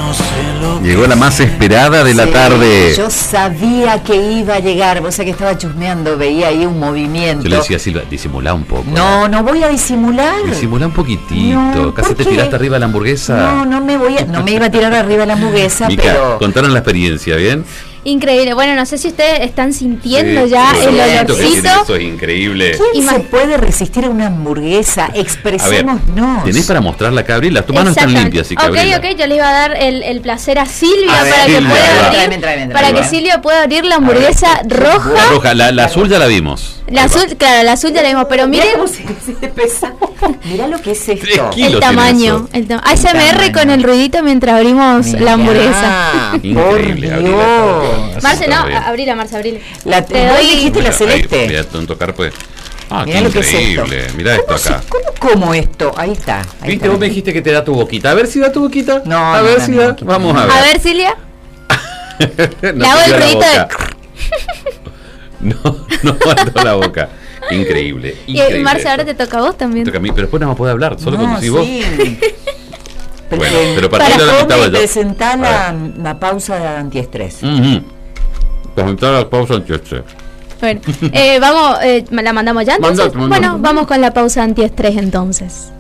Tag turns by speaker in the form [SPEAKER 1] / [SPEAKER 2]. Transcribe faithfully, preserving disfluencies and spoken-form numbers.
[SPEAKER 1] Llegó la más esperada de la
[SPEAKER 2] Sí,
[SPEAKER 1] tarde.
[SPEAKER 2] yo sabía que iba a llegar, vos sabés que estaba chusmeando, veía ahí un movimiento.
[SPEAKER 1] Yo le decía a Silvia, disimulá un poco.
[SPEAKER 2] No, no voy a disimular.
[SPEAKER 1] Disimulá un poquitito.
[SPEAKER 2] No,
[SPEAKER 1] Casi
[SPEAKER 2] ¿por
[SPEAKER 1] te
[SPEAKER 2] qué?
[SPEAKER 1] tiraste arriba de la hamburguesa.
[SPEAKER 2] No, no me voy a, no me iba a tirar arriba de la hamburguesa,
[SPEAKER 1] Mica,
[SPEAKER 2] pero
[SPEAKER 1] contaron la experiencia, ¿bien?
[SPEAKER 3] Increíble. Bueno, no sé si ustedes están sintiendo
[SPEAKER 1] Sí,
[SPEAKER 3] ya
[SPEAKER 1] sí,
[SPEAKER 3] el
[SPEAKER 1] sí,
[SPEAKER 3] olorcito.
[SPEAKER 1] que tiene eso es increíble.
[SPEAKER 2] ¿quién
[SPEAKER 3] Ima-
[SPEAKER 2] se puede resistir a una hamburguesa?
[SPEAKER 1] A ver,
[SPEAKER 2] Expresémonos.
[SPEAKER 1] ¿tenés para mostrarla acá, Abril? Las tus manos están
[SPEAKER 3] Exactamente.
[SPEAKER 1] limpias, así que abrila.
[SPEAKER 3] Ok, ok, yo le iba a dar el, el placer a Silvia
[SPEAKER 2] A ver,
[SPEAKER 3] para que
[SPEAKER 1] Silvia,
[SPEAKER 3] pueda
[SPEAKER 1] ahí va.
[SPEAKER 3] abrir,
[SPEAKER 2] Tráeme, tráeme,
[SPEAKER 3] para
[SPEAKER 2] tráeme.
[SPEAKER 3] que Silvia pueda abrir la hamburguesa roja.
[SPEAKER 1] La roja, la, la azul ya la vimos.
[SPEAKER 3] La
[SPEAKER 1] Ahí va.
[SPEAKER 3] azul, claro, la azul ya la vimos, pero
[SPEAKER 2] Mirá
[SPEAKER 3] miren
[SPEAKER 2] cómo se, se pesa. Mirá lo que es
[SPEAKER 1] Tres
[SPEAKER 2] esto.
[SPEAKER 1] kilos.
[SPEAKER 3] el
[SPEAKER 1] tiene
[SPEAKER 3] tamaño.
[SPEAKER 1] eso.
[SPEAKER 3] El ta- A S M R
[SPEAKER 2] tamaño.
[SPEAKER 3] con el ruidito mientras abrimos
[SPEAKER 2] Mirá,
[SPEAKER 3] la hamburguesa.
[SPEAKER 1] Increíble,
[SPEAKER 2] por
[SPEAKER 1] Abril.
[SPEAKER 2] Dios.
[SPEAKER 3] Marce, no,
[SPEAKER 1] Está bien.
[SPEAKER 3] a- abrila, Marce, abrila.
[SPEAKER 2] La,
[SPEAKER 3] Te
[SPEAKER 2] vos
[SPEAKER 3] doy-
[SPEAKER 2] dijiste la
[SPEAKER 1] Ahí,
[SPEAKER 2] celeste.
[SPEAKER 1] Mira, un tocar pues. Ah,
[SPEAKER 2] Mirá
[SPEAKER 1] qué
[SPEAKER 2] lo que es esto.
[SPEAKER 1] increíble. Mirá esto
[SPEAKER 2] ¿Cómo se-
[SPEAKER 1] acá.
[SPEAKER 2] ¿Cómo como esto? Ahí está. Ahí
[SPEAKER 1] ¿Viste?
[SPEAKER 2] está.
[SPEAKER 1] Vos me dijiste que te da tu boquita. A ver si da tu boquita.
[SPEAKER 2] No,
[SPEAKER 1] a
[SPEAKER 2] no
[SPEAKER 1] ver
[SPEAKER 2] da
[SPEAKER 1] si
[SPEAKER 2] mi
[SPEAKER 1] da.
[SPEAKER 2] boquita.
[SPEAKER 1] Vamos a ver.
[SPEAKER 3] A ver, Silvia.
[SPEAKER 1] No
[SPEAKER 3] le hago
[SPEAKER 1] te
[SPEAKER 3] el
[SPEAKER 1] dio la
[SPEAKER 3] ruidito de-
[SPEAKER 1] boca. No, no aguantó la boca. Increíble.
[SPEAKER 3] Y
[SPEAKER 1] increíble
[SPEAKER 3] Marce, ahora
[SPEAKER 1] esto.
[SPEAKER 3] te toca a vos también.
[SPEAKER 1] Toca a mí, pero después no vamos a poder hablar. Solo
[SPEAKER 2] No,
[SPEAKER 1] conducís vos.
[SPEAKER 2] sí.
[SPEAKER 1] Bueno,
[SPEAKER 2] Presen-
[SPEAKER 1] pero
[SPEAKER 2] para
[SPEAKER 1] partí de la mitad
[SPEAKER 2] Come,
[SPEAKER 1] del-
[SPEAKER 2] presentá
[SPEAKER 1] A
[SPEAKER 2] la, la pausa de antiestrés.
[SPEAKER 1] Ujú. Presentar la pausa antiestrés.
[SPEAKER 3] Bueno, eh, vamos, eh, ¿la mandamos ya entonces?
[SPEAKER 1] Mandate, mandate.
[SPEAKER 3] Bueno, vamos con la pausa antiestrés entonces.